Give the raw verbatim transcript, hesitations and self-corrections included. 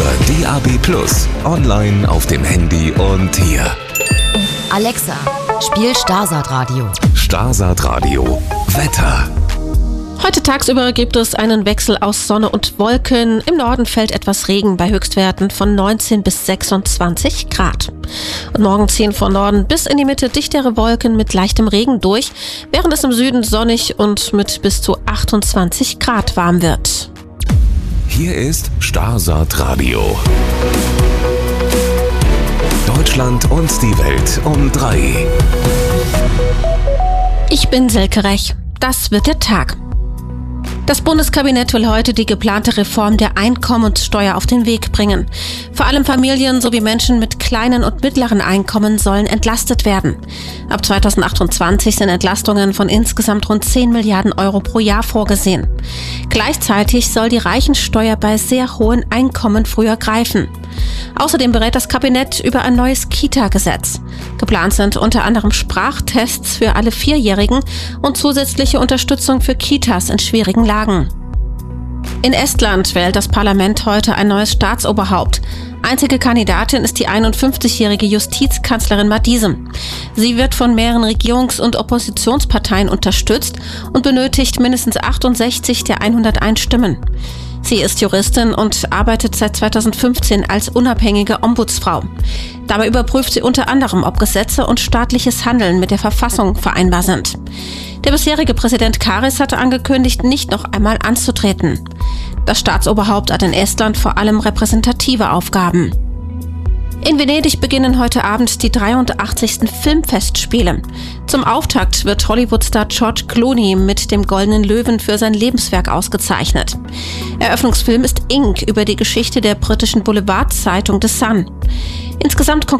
D A B plus, online auf dem Handy und hier. Alexa, spiel Starsat Radio. Starsat Radio. Wetter. Heute tagsüber gibt es einen Wechsel aus Sonne und Wolken. Im Norden fällt etwas Regen bei Höchstwerten von neunzehn bis sechsundzwanzig Grad. Und morgen ziehen von Norden bis in die Mitte dichtere Wolken mit leichtem Regen durch, während es im Süden sonnig und mit bis zu achtundzwanzig Grad warm wird. Hier ist Starsat Radio. Deutschland und die Welt um drei. Ich bin Silke Rech. Das wird der Tag. Das Bundeskabinett will heute die geplante Reform der Einkommenssteuer auf den Weg bringen. Vor allem Familien sowie Menschen mit kleinen und mittleren Einkommen sollen entlastet werden. Ab zweitausendachtundzwanzig sind Entlastungen von insgesamt rund zehn Milliarden Euro pro Jahr vorgesehen. Gleichzeitig soll die Reichensteuer bei sehr hohen Einkommen früher greifen. Außerdem berät das Kabinett über ein neues Kita-Gesetz. Geplant sind unter anderem Sprachtests für alle Vierjährigen und zusätzliche Unterstützung für Kitas in schwierigen Lagen. In Estland wählt das Parlament heute ein neues Staatsoberhaupt. Einzige Kandidatin ist die einundfünfzigjährige Justizkanzlerin Madise. Sie wird von mehreren Regierungs- und Oppositionsparteien unterstützt und benötigt mindestens achtundsechzig der hunderteins Stimmen. Sie ist Juristin und arbeitet seit zweitausendfünfzehn als unabhängige Ombudsfrau. Dabei überprüft sie unter anderem, ob Gesetze und staatliches Handeln mit der Verfassung vereinbar sind. Der bisherige Präsident Karis hatte angekündigt, nicht noch einmal anzutreten. Das Staatsoberhaupt hat in Estland vor allem repräsentative Aufgaben. In Venedig beginnen heute Abend die dreiundachtzigsten Filmfestspiele. Zum Auftakt wird Hollywood-Star George Clooney mit dem Goldenen Löwen für sein Lebenswerk ausgezeichnet. Eröffnungsfilm ist Ink über die Geschichte der britischen Boulevardzeitung The Sun. Insgesamt